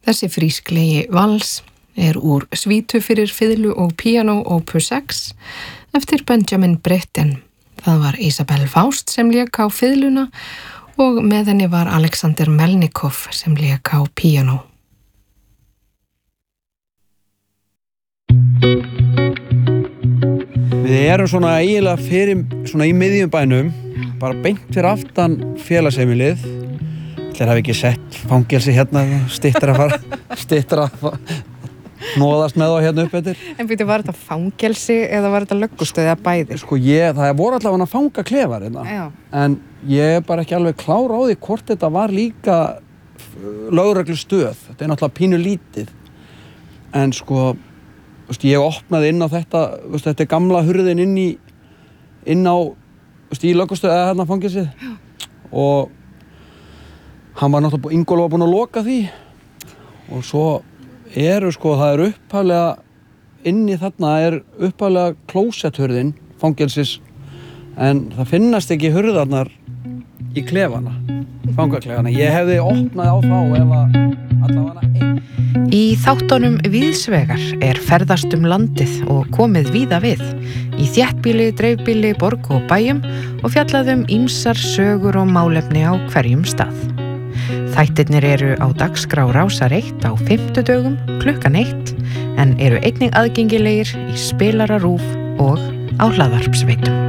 Þessi frísklegi vals úr svítu fyrir fiðlu og píanó opus 6 eftir Benjamin Britten. Það var Isabel Faust sem lék á fiðluna og með henni var Alexander Melnikov sem lék á píanó. Við erum svona eiginlega fyrir svona í miðjum bænum, bara beint fyrir aftan félagsheimilið. Þeir hafi ekki sett fangelsi hérna, styttra að hnoðast með þá hérna upp eftir. En býttu, var þetta fangelsi eða var þetta löggustöð eða bæði? Sko það voru allavega að fanga klefar hérna. Já. En ég er bara ekki alveg klár á því hvort þetta var líka lögreglustöð. Þetta er náttúrulega pínu lítið. En sko, ég opnaði inn á þetta, þetta er gamla hurðin inn á í löggustöð eða hérna fangelsið. Og hann var náttúrulega, Ingólfur var búinn að loka því og svo það upphaflega inni þarna upphaflega klósetthurðin fangelsis en það finnast ekki hurðarnar í klefana, fangaklefana. Ég hefði opnað á þá ef allavega einn. Í þáttunum Víðsvegar ferðast landið og komið víða við í þéttbýli, dreifbýli, borg og bæjum og fjallað ýmsar sögur og málefni á hverjum stað. Þættirnir eru á dagskrá Rásar 1 á 5. klukkan 1 en eru einnig aðgengilegir í spilara RÚV og á hlaðvarpsveitum.